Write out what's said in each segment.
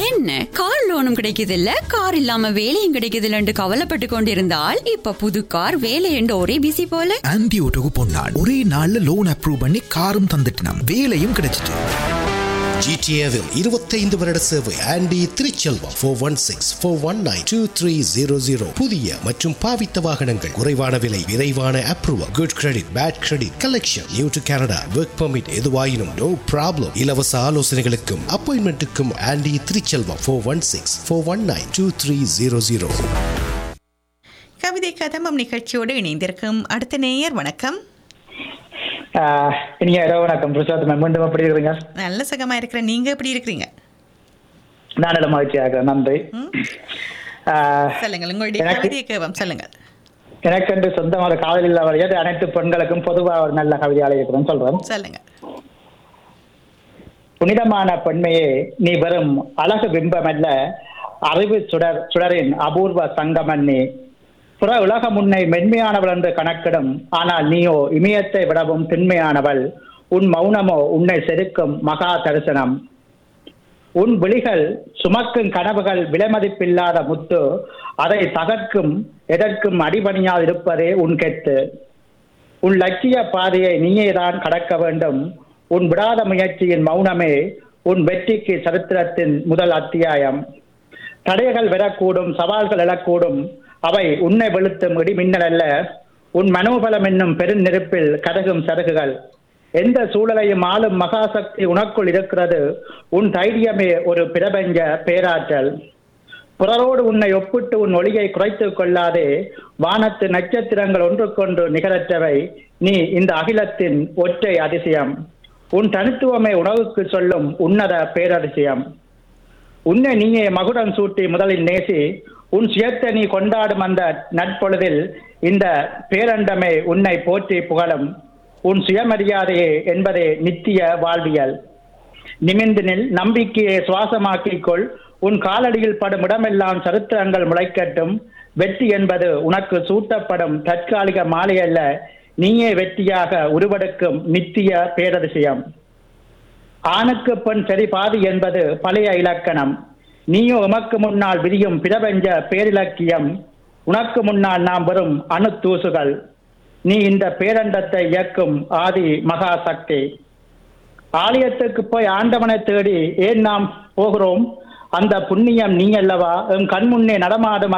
என்ன கார் லோனும் கிடைக்குது இல்ல, கார் இல்லாம வேலையும் கிடைக்குது இல்லன்னு கவலைப்பட்டு கொண்டிருந்தால் இப்ப புது கார் வேலை என்று ஒரே பிசி போல. ஆன்டி ஓட்டோக்கு போனான், ஒரே நாள்ல லோன் அப்ரூவ் பண்ணி காரும் தந்துட்டான், வேலையும் கிடைச்சிட்டு. ஜிடிஏவில் 25 வருட சேவை. ஆண்டி திருச்செல்வம் 416-419-2300. புதிய மற்றும் பாவித்த வாகனங்கள், குறைவான விலை, விரைவான approval, good credit, bad credit, collection, new to Canada, work permit எதுவாயினும் நோ ப்ராப்ளம். இலவச ஆலோசனைகளுக்கும் அப்பாயின்மெண்ட்டுக்கும் ஆண்டி திருச்செல்வம் 416-419-2300. கவிதை கதம்பம் நிகழ்ச்சியோடு இணைந்திருக்கும் அடுத்த நேயர். வணக்கம். இனிய இரவு வணக்கம் பிரசாத் மேம். மீண்டும் எப்படி இருக்கிறீங்க? நல்ல சுகமா இருக்கிறேன். நீங்க எப்படி இருக்கிறீங்க? நான் நல்ல மகிழ்ச்சியாக இருக்கிறேன், நன்றி. சொல்லுங்கள், உங்களுடைய கவிதை கேவம் சொல்லுங்கள். எனக்கு என்று சொந்தமாக காதல் இல்லாத அனைத்து பெண்களுக்கும் பொதுவாக ஒரு நல்ல கவிதையாளர் இருக்கிறேன் சொல்றேன். சொல்லுங்க. புனிதமான பெண்மையே, நீ வெறும் அழகு பிம்பமல்ல, அறிவு சுடரின் அபூர்வ சங்கமன்னி. புற உலகம் உன்னை மென்மையானவள் என்று கணக்கிடும், ஆனால் நீயோ இமயத்தை விடவும் திண்மையானவள். உன் மௌனமோ உன்னை செதுக்கும் மகா தரிசனம். உன் விழிகள் சுமக்கும் கனவுகள் விலைமதிப்பில்லாத முத்து, அதை தகர்க்கும் எதற்கும் அடிபணியாது இருப்பதே உன் கெத்து. உன் லட்சிய பாதையை நீயேதான் கடக்க வேண்டும். உன் விடாத முயற்சியின் மௌனமே உன் வெற்றிக்கு சரித்திரத்தின் முதல் அத்தியாயம். தடைகள் வரக்கூடும், சவால்கள் எழக்கூடும், அவை உன்னை வெளுத்தும் இடி மின்னல் அல்ல, உன் மனோபலம் என்னும் பெருநெருப்பில் கதகும் சருகுகள். எந்த சூழலையும் ஆளும் மகாசக்தி உனக்குள் இருக்கிறது. உன் தைரியமே ஒரு பிரபஞ்ச பேராற்றல். பிறரோடு உன்னை ஒப்பிட்டு உன் ஒளியை குறைத்துக் கொள்ளாதே. வானத்து நட்சத்திரங்கள் ஒன்றுக்கொன்று நிகரற்றவை. நீ இந்த அகிலத்தின் ஒற்றை அதிசயம். உன் தனித்துவமே உணவுக்கு சொல்லும் உன்னத பேரதிசயம். உன்னை நீயே மகுடம் சூட்டி முதலில் நேசி. உன் சுயத்தை நீ கொண்டாடும் அந்த நட்பொழுதில் இந்த பேரண்டமே உன்னை போற்றி புகழும். உன் சுயமரியாதையே என்பதே நித்திய வாழ்வியல். நிமிர்ந்து நில், நம்பிக்கையை சுவாசமாக்கிக்கொள். உன் காலடியில் படும் இடமெல்லாம் சரித்திரங்கள் முளைக்கட்டும். வெற்றி என்பது உனக்கு சூட்டப்படும் தற்காலிக மாலை அல்ல, நீயே வெற்றியாக உருவெடுக்கும் நித்திய பேரதிசயம். ஆணுக்கு பெண் சரி பாதி என்பது பழைய இலக்கணம். நீயோ உமக்கு முன்னால் விரியும் பிரபஞ்ச பேரிலக்கியம். உனக்கு முன்னால் நாம் வரும் அணு தூசுகள். நீ இந்த பேரண்டத்தை இயக்கும் ஆதி மகா சக்தி. ஆலயத்துக்கு போய் ஆண்டவனை தேடி ஏன் நாம் போகிறோம்? அந்த புண்ணியம் நீ அல்லவா? எம் கண்முன்னே நடமாடும்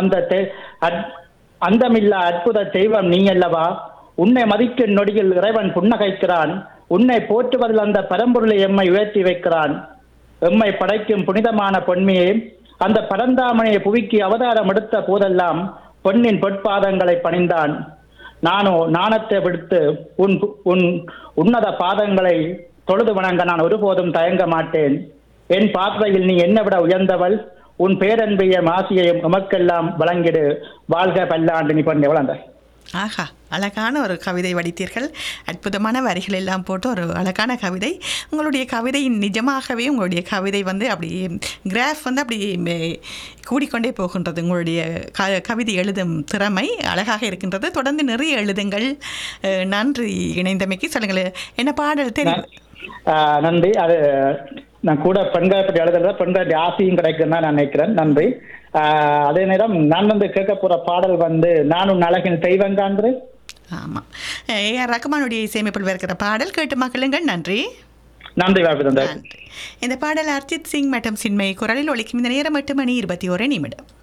அந்தமில்லா அற்புத தெய்வம் நீ அல்லவா? உன்னை மதிக்கும் நொடியில் இறைவன் புன்னகைக்கிறான். உன்னை போற்றுவதில் அந்த பரம்பொருளை எம்மை உயர்த்தி வைக்கிறான். எம்மை படைக்கும் புனிதமான பொன்மையே, அந்த பரந்தாமனையை புவிக்கு அவதாரம் எடுத்த போதெல்லாம் பொன்னின் பொற்பாதங்களை பணிந்தான். நானோ நாணத்தை விடுத்து உன் உன்னத பாதங்களை தொழுது வணங்க நான் ஒருபோதும் தயங்க மாட்டேன். என் பார்வையில் நீ என்னை விட உயர்ந்தவள். உன் பேரன்பையும் ஆசியையும் உமக்கெல்லாம் வழங்கிடு. வாழ்க பல்லாண்டு. நீ பண்ணி வளர்ந்த. ஆஹா, அழகான ஒரு கவிதை வடித்தீர்கள். அற்புதமான வரிகள் எல்லாம் போட்டு ஒரு அழகான கவிதை. உங்களுடைய கவிதை நிஜமாகவே உங்களுடைய கவிதை வந்து அப்படி கிராஃப் வந்து அப்படி கூடிக்கொண்டே போகின்றது. உங்களுடைய கவிதை எழுதும் திறமை அழகாக இருக்கின்றது. தொடர்ந்து நிறைய எழுதுங்கள். நன்றி இணைந்தமைக்கு. சொல்லுங்கள், என்ன பாடல் தெரியும்? நன்றி. அது நான் கூட பெண்களை பற்றி எழுதுறத பெண்களுடைய ஆசையும் கிடைக்கும் தான் நான் நினைக்கிறேன். நன்றி. அதே நேரம் நான் வந்து கேட்க போற பாடல் வந்து நானும் அழகின் தெய்வங்கான்று. ஆமாம், ஏஆர் ரகுமானுடைய இசையமைப்பில் இருக்கிற பாடல் கேட்டு மக்களுங்கள். நன்றி. நன்றி வாய்ப்பு. இந்த பாடல் அர்ஜித் சிங் மற்றும் சின்மை குரலில் ஒலிக்கும். இந்த நேரம் 8 மணி 21 நிமிடம்.